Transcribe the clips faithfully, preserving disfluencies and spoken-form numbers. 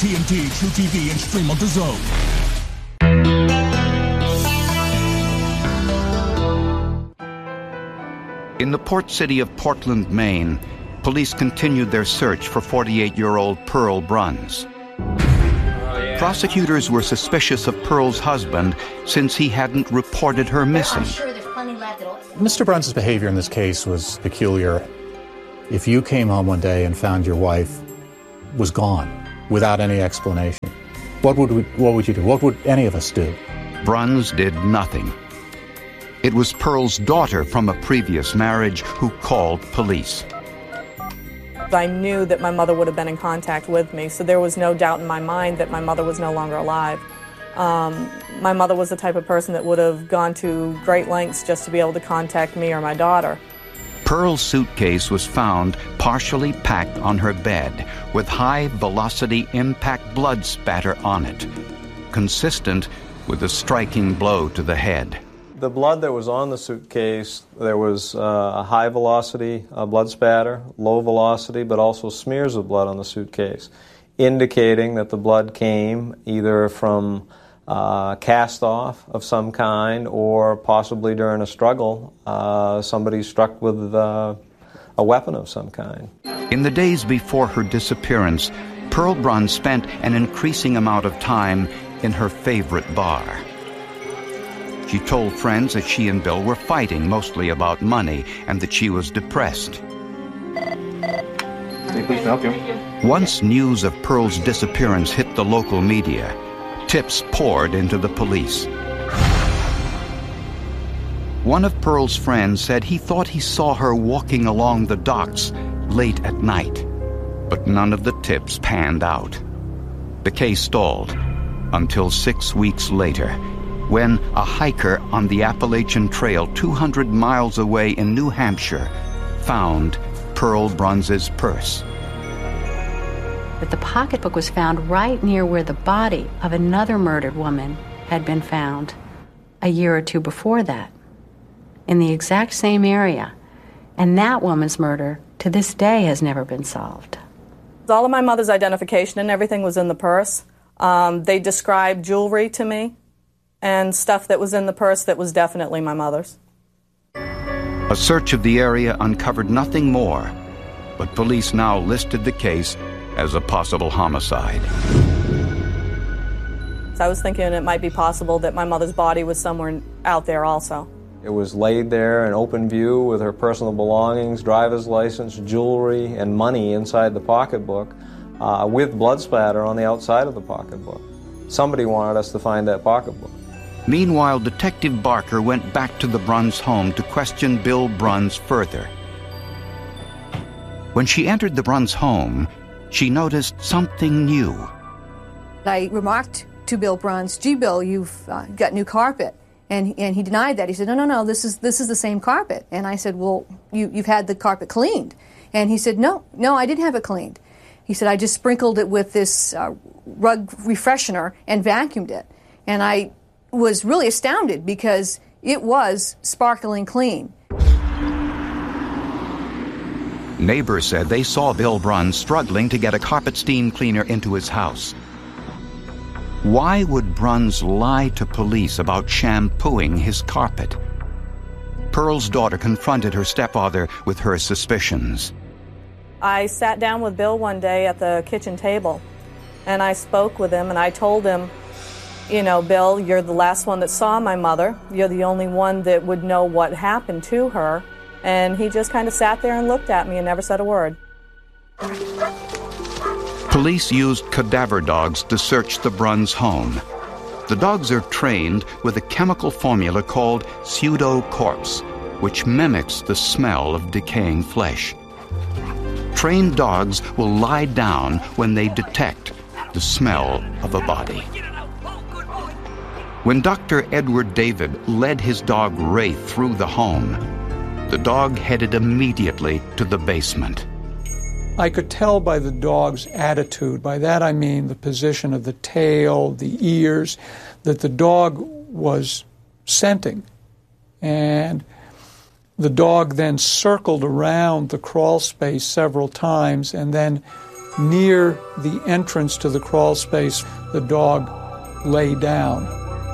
T N T, True T V, and stream on DAZN. In the port city of Portland, Maine, police continued their search for forty-eight-year-old Pearl Bruns. Prosecutors were suspicious of Pearl's husband since he hadn't reported her missing. Mister Bruns' behavior in this case was peculiar. If you came home one day and found your wife was gone without any explanation, what would we, what would you do? What would any of us do? Bruns did nothing. It was Pearl's daughter from a previous marriage who called police. I knew that my mother would have been in contact with me, so there was no doubt in my mind that my mother was no longer alive. Um, my mother was the type of person that would have gone to great lengths just to be able to contact me or my daughter. Pearl's suitcase was found partially packed on her bed with high-velocity impact blood spatter on it, consistent with a striking blow to the head. The blood that was on the suitcase, there was uh, a high-velocity uh, blood spatter, low velocity, but also smears of blood on the suitcase, indicating that the blood came either from uh, cast-off of some kind or possibly during a struggle, uh, somebody struck with uh, a weapon of some kind. In the days before her disappearance, Pearl Bruns spent an increasing amount of time in her favorite bar. She told friends that she and Bill were fighting mostly about money and that she was depressed. Hey, please help you. Once news of Pearl's disappearance hit the local media, tips poured into the police. One of Pearl's friends said he thought he saw her walking along the docks late at night, but none of the tips panned out. The case stalled until six weeks later, when a hiker on the Appalachian Trail two hundred miles away in New Hampshire found Pearl Bruns' purse. But the pocketbook was found right near where the body of another murdered woman had been found a year or two before that, in the exact same area. And that woman's murder, to this day, has never been solved. All of my mother's identification and everything was in the purse. Um, they described jewelry to me and stuff that was in the purse that was definitely my mother's. A search of the area uncovered nothing more, but police now listed the case as a possible homicide. So I was thinking it might be possible that my mother's body was somewhere out there also. It was laid there in open view with her personal belongings, driver's license, jewelry, and money inside the pocketbook, uh, with blood spatter on the outside of the pocketbook. Somebody wanted us to find that pocketbook. Meanwhile, Detective Barker went back to the Bruns home to question Bill Bruns further. When she entered the Bruns home, she noticed something new. I remarked to Bill Bruns, "Gee, Bill, you've uh, got new carpet." And, and he denied that. He said, no, no, no, this is this is the same carpet. And I said, well, you, you've had the carpet cleaned. And he said, no, no, I didn't have it cleaned. He said, I just sprinkled it with this uh, rug refreshener and vacuumed it. And I was really astounded because it was sparkling clean. Neighbors said they saw Bill Bruns struggling to get a carpet steam cleaner into his house. Why would Bruns lie to police about shampooing his carpet? Pearl's daughter confronted her stepfather with her suspicions. I sat down with Bill one day at the kitchen table, and I spoke with him, and I told him, you know, Bill, you're the last one that saw my mother. You're the only one that would know what happened to her. And he just kind of sat there and looked at me and never said a word. Police used cadaver dogs to search the Bruns home. The dogs are trained with a chemical formula called pseudocorpse, which mimics the smell of decaying flesh. Trained dogs will lie down when they detect the smell of a body. When Doctor Edward David led his dog Ray through the home, the dog headed immediately to the basement. I could tell by the dog's attitude, by that I mean the position of the tail, the ears, that the dog was scenting. And the dog then circled around the crawl space several times and then near the entrance to the crawl space, the dog lay down.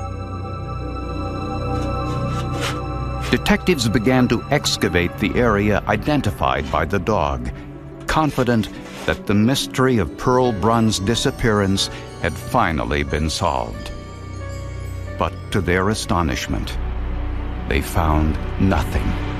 Detectives began to excavate the area identified by the dog, confident that the mystery of Pearl Brunn's disappearance had finally been solved. But to their astonishment, they found nothing.